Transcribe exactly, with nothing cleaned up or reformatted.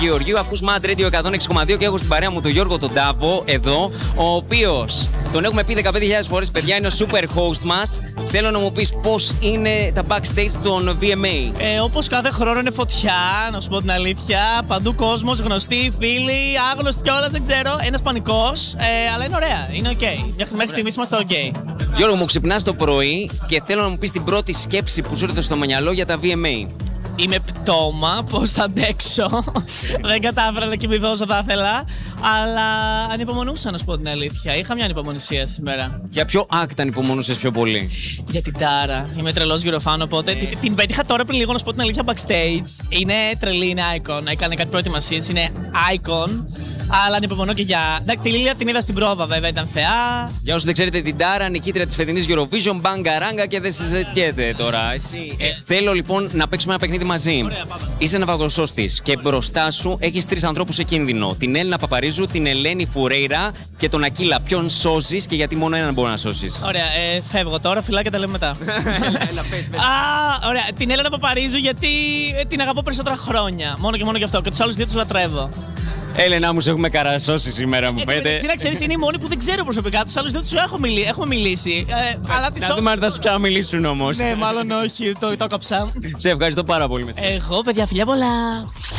Γεωργίου, ακούς Mad Radio εκατόν έξι κόμμα δύο και έχω στην παρέα μου τον Γιώργο τον Τάβο εδώ, ο οποίος τον έχουμε πει δεκαπέντε χιλιάδες φορές, παιδιά, είναι ο super host μας. Θέλω να μου πεις πώς είναι τα backstage των βι εμ έι. Ε, όπως κάθε χρόνο είναι φωτιά, να σου πω την αλήθεια. Παντού κόσμος, γνωστοί, φίλοι, άγνωστοι κιόλας, δεν ξέρω. Ένας πανικός, ε, αλλά είναι ωραία, είναι οκ. Okay. Μέχρι στιγμής είμαστε οκ. Okay. Γιώργο, μου ξυπνάς το πρωί και θέλω να μου πεις την πρώτη σκέψη που σου έρθει στο μυαλό για τα βι εμ έι. Είμαι πτώμα, πώς θα αντέξω. Δεν κατάφερα να κοιμηθώ όσο θα ήθελα. Αλλά ανυπομονούσα, να σου πω την αλήθεια. Είχα μια ανυπομονησία σήμερα. Για ποιο act ανυπομονούσες πιο πολύ? Για την Τάρα. Είμαι τρελός γυροφάν, οπότε την, την πέτυχα τώρα πριν λίγο, να σου πω την αλήθεια, backstage. Είναι τρελή, είναι icon. Έκανε κάτι προετοιμασίες, είναι icon. Αλλά ανυπομονώ και για. Εντάξει, τη Λίλια την είδα στην πρόβα, βέβαια, ήταν θεά. Για όσους δεν ξέρετε, την Τάρα, νικήτρια της φετινής Eurovision, μπαγκαράγκα και δεν συζητιέται τώρα, έτσι. Ε, θέλω λοιπόν να παίξουμε ένα παιχνίδι μαζί. Ωραία, είσαι ναυαγοσώστης και μπροστά σου έχεις τρεις ανθρώπους σε κίνδυνο. Την Έλληνα Παπαρίζου, την Ελένη Φουρέιρα και τον Ακύλα. Ποιον σώζεις και γιατί μόνο έναν μπορεί να σώσεις? Ωραία, ε, φεύγω τώρα, φιλάκια, τα λέμε μετά. Α, ωραία, την Έλληνα Παπαρίζου γιατί την αγαπώ περισσότερα χρόνια. Μόνο και μόνο γι' αυτό. Και τους άλλους δύο τους λατρεύω. Έλενα μου, σε έχουμε καρασώσει σήμερα, μου πέτε. Εσύ να ξέρεις, είναι η μόνη που δεν ξέρω προσωπικά. Τους άλλους δεν τους έχω μιλήσει. Έχουμε μιλήσει. Ε, αλλά να δούμε αν θα σου ξαναμιλήσουν όμως. Ναι, μάλλον όχι. Το, το κόψα. Σε ευχαριστώ πάρα πολύ. Εγώ, παιδιά, φιλιά πολλά.